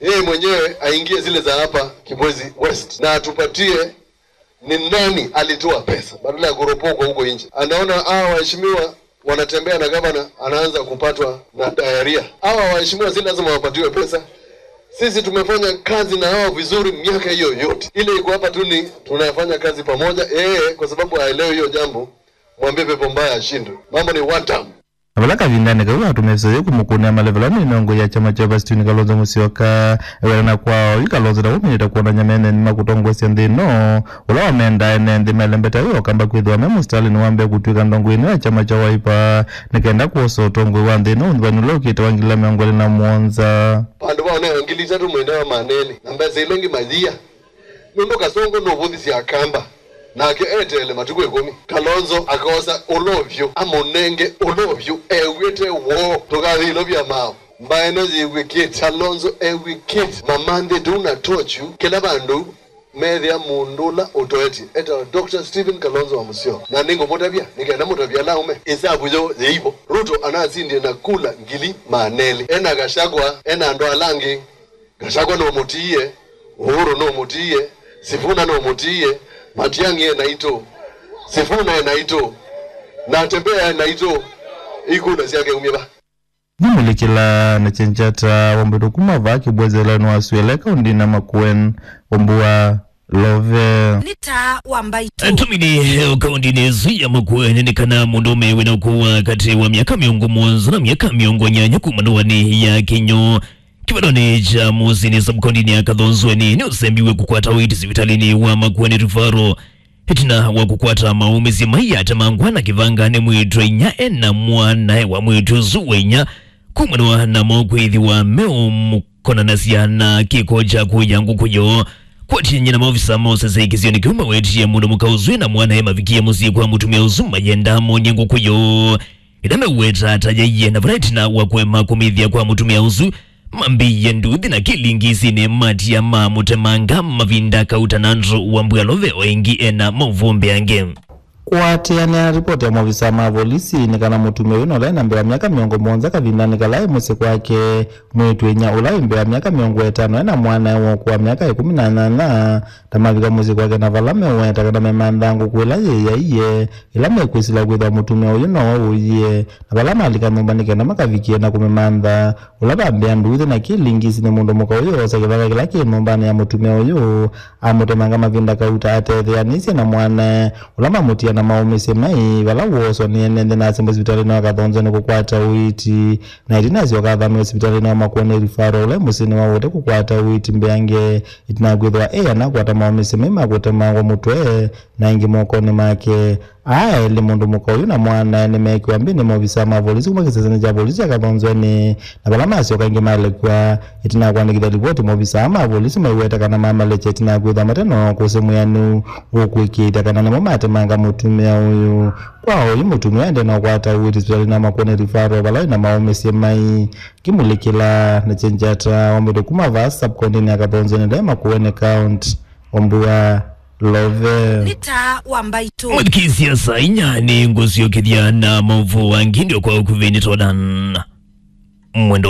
yeye mwenyewe aingie zile za hapa Kibwezi West na atupatie ni nani alitoa pesa badala ya kuropokwa huko nje. Anaona hawa waheshimiwa wanatembea na gavana anaanza kupatwa na diarrhea. Hawa waheshimiwa si lazima wapatiwe pesa. Sisi tumefanya kazi na hao vizuri miaka hiyo yote. Ile iko hapa tu ni tunafanya kazi pamoja. Kwa sababu haelewi hiyo jambo, mwambie pepo mbaya ashindwe. Mambo ni one time. Abalaka vindane kwa tumeseye kumukuni malevela minongo ya chama cha Bastuni Kalonzo Musyoka ewena kwao ikalonzo da uminita kuona nyamene nima kutongwesya ndino ula wamenda ene melembeta yo kamba kwithwa memu Stalin wambe kutwika ndongo ino ya chama cha Wiper nikaenda kuoso tongwe wa ndino ndwanulo kita wangila miongole na muonza pandu waone ngili tatu mwenda wa maneli namba zilengi madhia nundo kasongo no vudisi ya kamba na ke etele matuko ekomi Kalonzo akosa olovyo amonenge olovyo ewete wo togali lovya mao mbaeno ziwikit Kalonzo ewikit mamande duna tochu kila bandu media mundula otoeti eta Dr. Stephen Kalonzo wa Musyoka na ningo motabia nikaenda motabia laume isabu yo zeibo Ruto anazindi na kula ngili maneli ena gashagwa ena ndo alangi gashagwa no motiye Uhuru no motiye Sifuna no motiye Matiang'i naito Sifuna naito na tembea naito ikuna siake umiba Nimulikila na chenchata wambedo kumava Kibwezela nwasueleka undina Makuen wambua Love Nita wambaito Tumini ukaundinezi ya Makuen nikana mundome wena ukuwa kati wa miaka miongo mwanzo na miaka miongo nyanya kumanuwani ya Kinyo Kibadoni cha musini subkondini ya Kalonzweni ni usembiwe kukwata witi sivitalini wa Makueni Rufaro hitina wa kukwata maumezi mayata mangwana kivanga ni mwitu nya ena mwana wa mwitu zuwenya kumanua na mokwethi wa meo mkona nasiana kikoja kuyangu kuyo kwa tinyi na maofisa mose ikizioni kiuma weti ya mundo mkauzwe na mwana hema vikia musi kwa mutumia uzuma yenda monyengu kuyo idame uweta tajaye na vraitina wa kwema kumithia kwa mutumia uzu mambi yenduthi na kilingisi ni mati ya mamutemanga mavinda kautanandro wambua Love wengi ena mavumbi ange Kuatiani ya ripoti ya mwavisa mavolisi nikana mutume wino lai na mbea miaka miongo mwonza kavinda nikalai mwese kwake mwitu enya ulai mbea miaka miongo etano ena mwana wakuwa miaka 18 tamavika mwese kwake na valame weta kada memandangu kuila ye iye ilame kuisila kwitha mutume wino uye na valama alika mumbanike na makavikie na kumemanda ulaba mbea nduthi na kilingisi ni mundu muka uyo sakivaka kila kimumbani ya mutume uyo amutemanga mavinda kauta atethe anisi na mwana ulama mutia na maumese mai wala woso ni nende na asembo hospitali na Kalonzo ni kukwata witi na itinazi wakadhami hospitali na Makueni Rufaro ule musini wa wote kukwata witi mbeange itinagwithwa na kukwata maumese mai makutema kwa mutwe na ingi mokoni make ili mundu muka uyu na mwana ni mekiwa mbini mwavisa mavolisi kumakisasani cha polisi ya Kalonzweni na balama asioka ingi malekwa itinagwa nikitha ripoti mwavisa mavolisi maiweta kana mama leche itinagwitha mateno kusemu yanu ukuikita kana nemo matemanga mutumia uyu kwa uyu mutumia ende na kukwata witi hospitali na Makueni Rufaro balai na maumese mai kimulikila na chenjata wambedo kumava subkondini ya Kalonzweni na Makueni County wambua Love Nita wambaito Mwadikisi ya sainya ni ngozi yokithia na mavu wangi ndio kwa ukuveni todan mwendo